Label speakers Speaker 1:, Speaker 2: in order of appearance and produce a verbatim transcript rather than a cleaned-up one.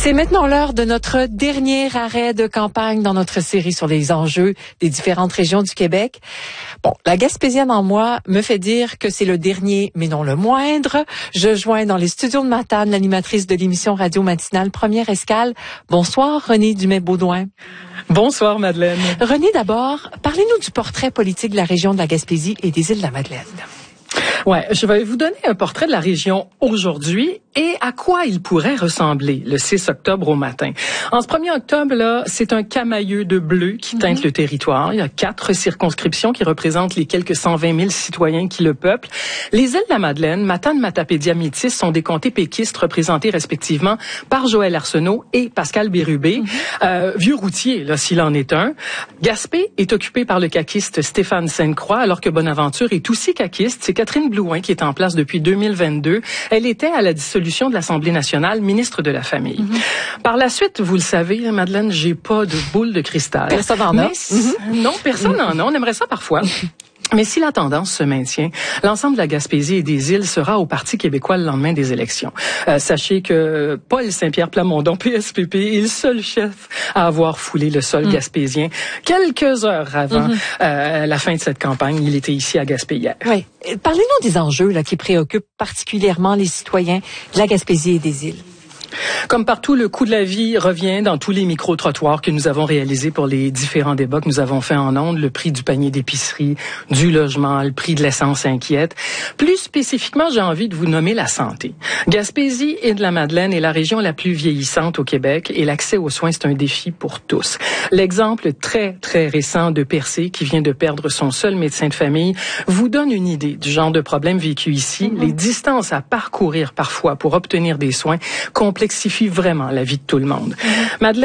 Speaker 1: C'est maintenant l'heure de notre dernier arrêt de campagne dans notre série sur les enjeux des différentes régions du Québec. Bon, la Gaspésienne en moi me fait dire que c'est le dernier, mais non le moindre. Je joins dans les studios de Matane l'animatrice de l'émission radio matinale Première Escale. Bonsoir, Renée Dumais-Baudouin.
Speaker 2: Bonsoir, Madeleine.
Speaker 1: Renée, d'abord, parlez-nous du portrait politique de la région de la Gaspésie et des îles de la Madeleine.
Speaker 2: Ouais, je vais vous donner un portrait de la région aujourd'hui et à quoi il pourrait ressembler le six octobre au matin. En ce premier octobre, là, c'est un camailleux de bleu qui teinte mm-hmm. le territoire. Il y a quatre circonscriptions qui représentent les quelques cent vingt mille citoyens qui le peuplent. Les îles de la Madeleine, Matane, Matapédia, Métis sont des comtés péquistes représentés respectivement par Joël Arsenault et Pascal Bérubé. Mm-hmm. Euh, vieux routier, là, s'il en est un. Gaspé est occupé par le caquiste Stéphane Sainte-Croix, alors que Bonaventure est aussi caquiste. C'est Catherine Blouin qui est en place depuis deux mille vingt-deux. Elle était à la dissolution de l'Assemblée nationale, ministre de la Famille. Mm-hmm. Par la suite, vous le savez, Madeleine, j'ai pas de boule de cristal.
Speaker 1: Personne n'en a.
Speaker 2: Mm-hmm. Non, personne n'en a. On aimerait ça parfois. Mais si la tendance se maintient, l'ensemble de la Gaspésie et des îles sera au Parti québécois le lendemain des élections. Euh, sachez que Paul Saint-Pierre Plamondon, P S P P, est le seul chef à avoir foulé le sol mmh. gaspésien. Quelques heures avant mmh. euh, la fin de cette campagne, il était ici à Gaspé hier.
Speaker 1: Oui. Parlez-nous des enjeux là, qui préoccupent particulièrement les citoyens de la Gaspésie et des îles.
Speaker 2: Comme partout, le coût de la vie revient dans tous les micro-trottoirs que nous avons réalisés pour les différents débats que nous avons fait en ondes. Le prix du panier d'épicerie, du logement, le prix de l'essence inquiète. Plus spécifiquement, j'ai envie de vous nommer la santé. Gaspésie et de la Madeleine est la région la plus vieillissante au Québec et l'accès aux soins, c'est un défi pour tous. L'exemple très, très récent de Percé, qui vient de perdre son seul médecin de famille, vous donne une idée du genre de problème vécu ici. Mm-hmm. Les distances à parcourir parfois pour obtenir des soins complexifient vraiment la vie de tout le monde. Mm-hmm. Madeleine,